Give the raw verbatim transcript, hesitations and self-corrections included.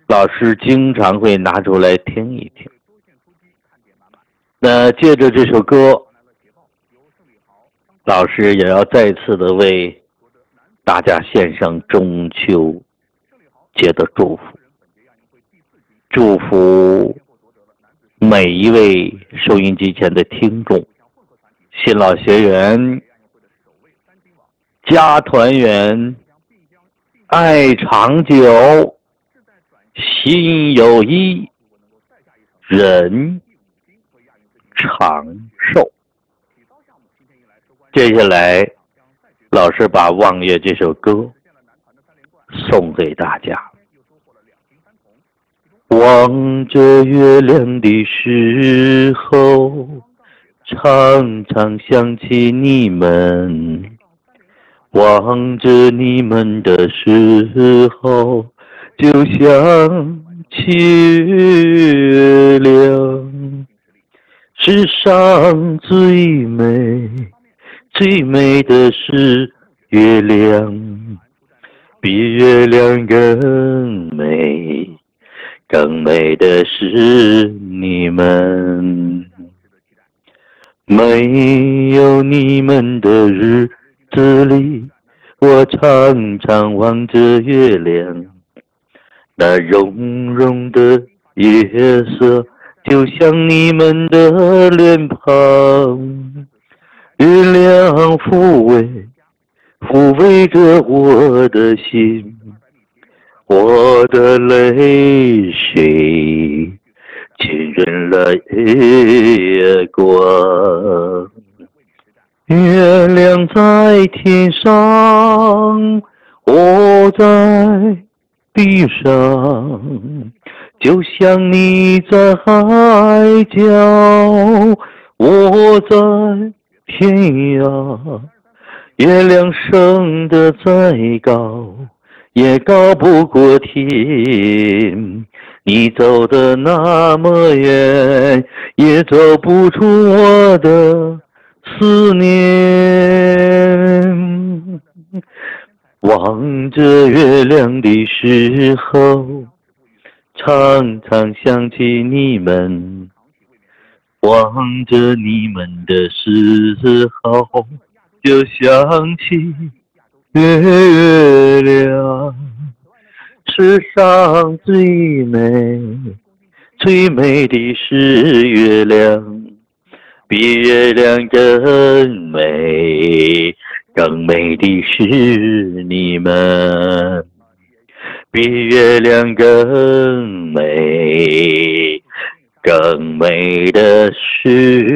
老师经常会拿出来听一听。那借着这首歌，老师也要再次的为大家献上中秋节的祝福，祝福每一位收音机前的听众，新老学员家团圆，爱长久，心有一，人长寿。接下来老师把《望月》这首歌送给大家。望着月亮的时候，常常想起你们，望着你们的时候，就想起月亮。世上最美最美的是月亮，比月亮更美更美的是你们。没有你们的日子里，我常常望着月亮，那融融的月色就像你们的脸庞。月亮抚慰抚慰着我的心，我的泪水浸润了月光。月亮在天上，我在地上，就像你在海角，我在天涯。月亮升得再高，也高不过天，你走得那么远，也走不出我的思念。望着月亮的时候，常常想起你们，望着你们的时候，就想起月亮。世上最美最美的是月亮，比月亮更美更美的是你们，比月亮更美更美的是